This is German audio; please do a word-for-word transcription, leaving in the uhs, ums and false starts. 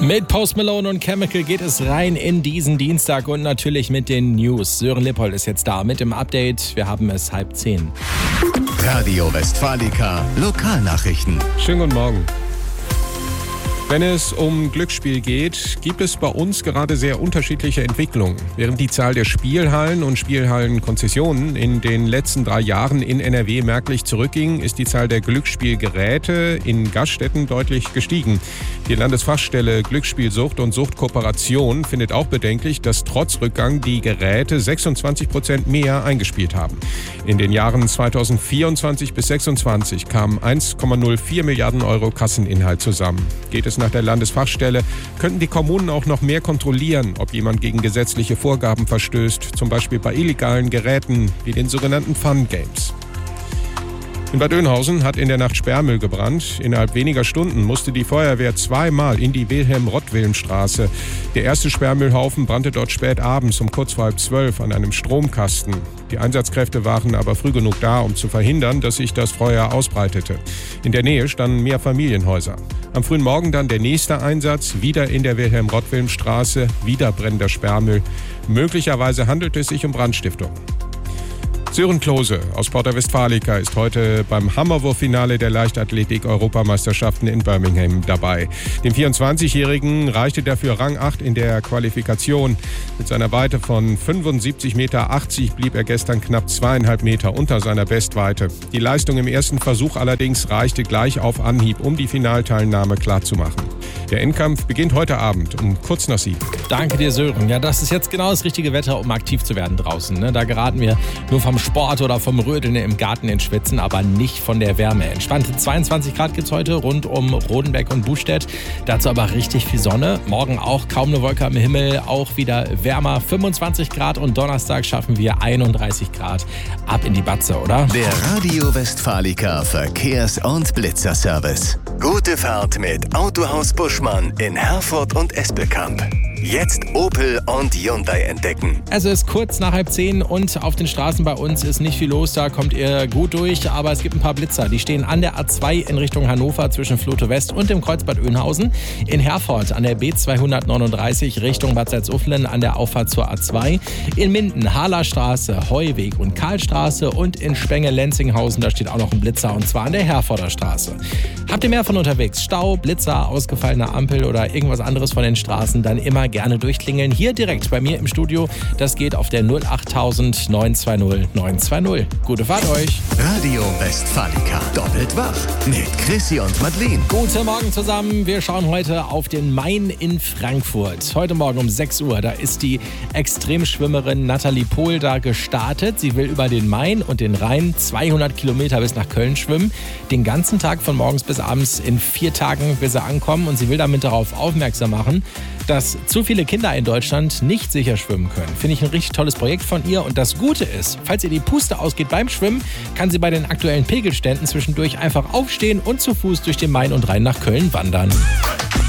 Mit Post Malone und Chemical geht es rein in diesen Dienstag und natürlich mit den News. Sören Lippold ist jetzt da mit dem Update. Wir haben es halb zehn. Radio Westfalica Lokalnachrichten. Schönen guten Morgen. Wenn es um Glücksspiel geht, gibt es bei uns gerade sehr unterschiedliche Entwicklungen. Während die Zahl der Spielhallen und Spielhallenkonzessionen in den letzten drei Jahren in N R W merklich zurückging, ist die Zahl der Glücksspielgeräte in Gaststätten deutlich gestiegen. Die Landesfachstelle Glücksspielsucht und Suchtkooperation findet auch bedenklich, dass trotz Rückgang die Geräte sechsundzwanzig Prozent mehr eingespielt haben. In den Jahren zweitausendvierundzwanzig bis zweitausendsechsundzwanzig kamen eins Komma null vier Milliarden Euro Kasseninhalt zusammen. Geht es nach der Landesfachstelle, könnten die Kommunen auch noch mehr kontrollieren, ob jemand gegen gesetzliche Vorgaben verstößt, zum Beispiel bei illegalen Geräten wie den sogenannten Fun Games. In Bad Oeynhausen hat in der Nacht Sperrmüll gebrannt. Innerhalb weniger Stunden musste die Feuerwehr zweimal in die Wilhelm-Rottwillen-Straße. Der erste Sperrmüllhaufen brannte dort spät abends um kurz vor halb zwölf an einem Stromkasten. Die Einsatzkräfte waren aber früh genug da, um zu verhindern, dass sich das Feuer ausbreitete. In der Nähe standen mehr Familienhäuser. Am frühen Morgen dann der nächste Einsatz, wieder in der Wilhelm-Rottwillen-Straße, wieder brennender Sperrmüll. Möglicherweise handelt es sich um Brandstiftung. Sören Klose aus Porta Westfalica ist heute beim Hammerwurffinale der Leichtathletik-Europameisterschaften in Birmingham dabei. Dem vierundzwanzigjährigen reichte dafür Rang acht in der Qualifikation. Mit seiner Weite von fünfundsiebzig Komma achtzig Meter blieb er gestern knapp zweieinhalb Meter unter seiner Bestweite. Die Leistung im ersten Versuch allerdings reichte gleich auf Anhieb, um die Finalteilnahme klarzumachen. Der Endkampf beginnt heute Abend um kurz nach sieben. Danke dir, Sören. Ja, das ist jetzt genau das richtige Wetter, um aktiv zu werden draußen. Ne? Da geraten wir nur vom Sport oder vom Rödeln im Garten ins Schwitzen, aber nicht von der Wärme. Entspannte zweiundzwanzig Grad gibt es heute rund um Rodenbeck und Bustedt. Dazu aber richtig viel Sonne. Morgen auch kaum eine Wolke am Himmel, auch wieder wärmer. fünfundzwanzig Grad und Donnerstag schaffen wir einunddreißig Grad. Ab in die Batze, oder? Der Radio Westfalica Verkehrs- und Blitzerservice. Gute Fahrt mit Autohaus Buschmann in Herford und Espelkamp. Jetzt Opel und Hyundai entdecken. Es ist kurz nach halb zehn und auf den Straßen bei uns ist nicht viel los. Da kommt ihr gut durch, aber es gibt ein paar Blitzer. Die stehen an der A zwei in Richtung Hannover zwischen Flote West und dem Kreuzbad Oeynhausen. In Herford an der B zweihundertneununddreißig Richtung Bad Salzuflen an der Auffahrt zur A zwei. In Minden, Harlerstraße, Heuweg und Karlstraße und in Spenge-Lenzinghausen, da steht auch noch ein Blitzer und zwar an der Herforder Straße. Habt ihr mehr von unterwegs? Stau, Blitzer, ausgefallene Ampel oder irgendwas anderes von den Straßen, dann immer gerne durchklingeln. Hier direkt bei mir im Studio. Das geht auf der null achttausend neun zwei null neun zwei null. Gute Fahrt euch. Radio Westfalica. Doppelt wach. Mit Chrissy und Madeleine. Guten Morgen zusammen. Wir schauen heute auf den Main in Frankfurt. Heute Morgen um sechs Uhr. Da ist die Extremschwimmerin Nathalie Pohl da gestartet. Sie will über den Main und den Rhein zweihundert Kilometer bis nach Köln schwimmen. Den ganzen Tag von morgens bis abends in vier Tagen will sie ankommen. Und sie will damit darauf aufmerksam machen, dass zu viele Kinder in Deutschland nicht sicher schwimmen können. Finde ich ein richtig tolles Projekt von ihr. Und das Gute ist, falls ihr die Puste ausgeht beim Schwimmen, kann sie bei den aktuellen Pegelständen zwischendurch einfach aufstehen und zu Fuß durch den Main und Rhein nach Köln wandern.